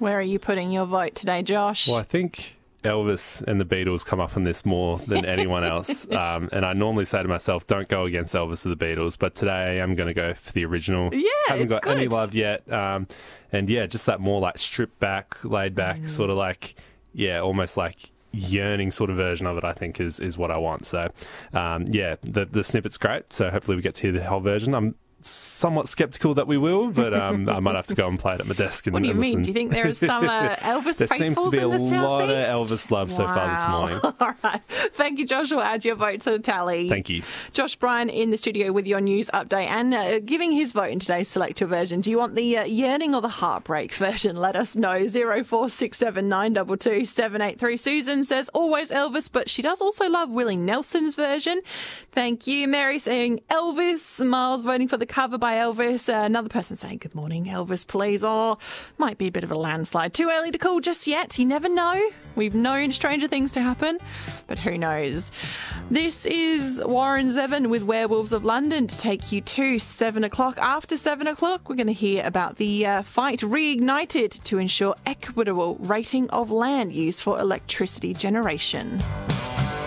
Where are you putting your vote today, Josh? Well, I think Elvis and the Beatles come up on this more than anyone else. And I normally say to myself, don't go against Elvis or the Beatles, but today I'm going to go for the original. Yeah, Hasn't it's got good. any love yet. And yeah, just that more like stripped back, laid back, sort of like, yeah, almost like yearning sort of version of it, I think is what I want. So yeah, the snippet's great. So hopefully we get to hear the whole version. I'm somewhat skeptical that we will, but I might have to go and play it at my desk. What do you mean? Do you think there are some Elvis There seems to faithfuls be a in the lot of Southeast? Elvis love so far this morning. All right. Thank you, Josh. We'll add your vote to the tally. Thank you. Josh Bryan in the studio with your news update and giving his vote in today's Selector version. Do you want the yearning or the heartbreak version? Let us know. 0467 922 783. Susan says always Elvis, but she does also love Willie Nelson's version. Thank you. Mary saying Elvis. Miles voting for the cover by Elvis. Another person saying good morning, Elvis, please. Oh, might be a bit of a landslide. Too early to call just yet. You never know. We've known stranger things to happen, but who knows? This is Warren Zevon with Werewolves of London to take you to 7 o'clock. After 7 o'clock, we're going to hear about the fight reignited to ensure equitable rating of land used for electricity generation.